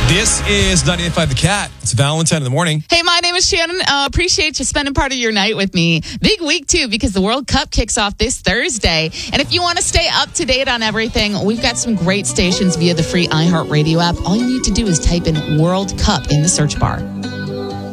This is 98.5 The Cat. It's Valentine in the morning. Hey, my name is Shannon. Appreciate you spending part of your night with me. Big week, too, because the World Cup kicks off this Thursday. And if you want to stay up to date on everything, we've got some great stations via the free iHeartRadio app. All you need to do is type in World Cup in the search bar.